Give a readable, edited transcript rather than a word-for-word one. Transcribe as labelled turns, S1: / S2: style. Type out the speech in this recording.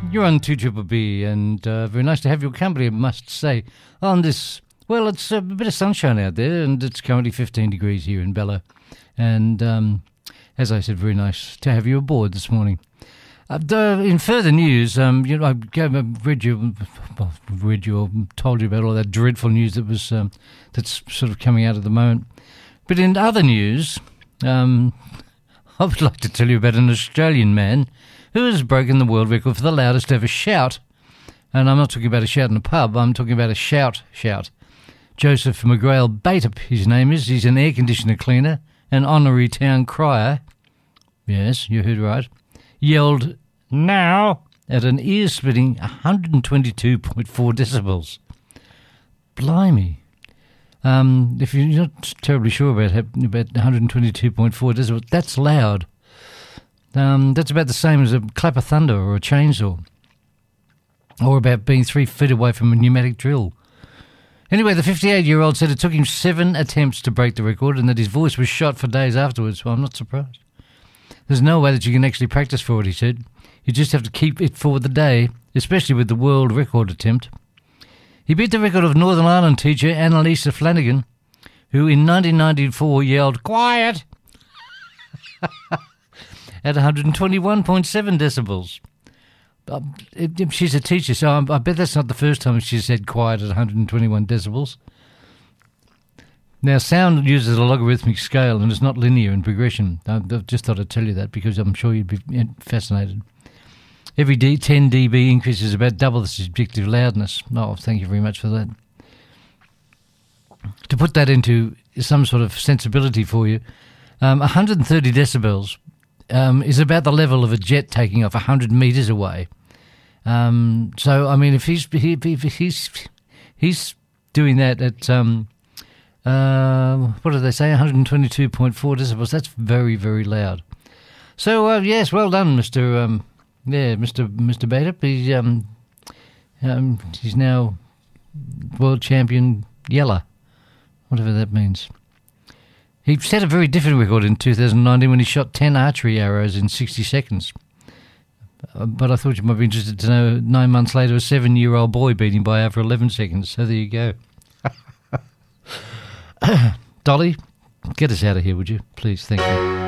S1: You're on 2BBB, and very nice to have your company, I must say, on this. Well, it's a bit of sunshine out there, and it's currently 15 degrees here in Bella. And as I said, very nice to have you aboard this morning. In further news, I read you or told you about all that dreadful news that was that's sort of coming out at the moment. But in other news, I would like to tell you about an Australian man who has broken the world record for the loudest ever shout. And I'm not talking about a shout in a pub, I'm talking about a shout. Joseph McGrail Bateup, his name is. He's an air conditioner cleaner, an honorary town crier. Yes, you heard right. Yelled, "Now!" at an ear-splitting 122.4 decibels. Blimey. If you're not terribly sure about 122.4 decibels, that's loud. That's about the same as a clap of thunder or a chainsaw. Or about being 3 feet away from a pneumatic drill. Anyway, the 58-year-old said it took him 7 attempts to break the record and that his voice was shot for days afterwards. Well, I'm not surprised. There's no way that you can actually practice for it, he said. You just have to keep it for the day, especially with the world record attempt. He beat the record of Northern Ireland teacher Annalisa Flanagan, who in 1994 yelled, "Quiet!" at 121.7 decibels. She's a teacher, so I bet that's not the first time she said quiet at 121 decibels. Now, sound uses a logarithmic scale and it's not linear in progression. I just thought I'd tell you that because I'm sure you'd be fascinated. Every 10 dB increase is about double the subjective loudness. Oh, thank you very much for that. To put that into some sort of sensibility for you, 130 decibels is about the level of a jet taking off 100 metres away. So, I mean, if he's doing that at, what did they say, 122.4 decibels, that's very, very loud. So, yes, well done, Mr. Bateup. He's now world champion yeller, whatever that means. He set a very different record in 2019 when he shot 10 archery arrows in 60 seconds. But I thought you might be interested to know 9 months later a 7-year-old boy beat him by over 11 seconds. So there you go. Dolly, get us out of here, would you? Please, thank you.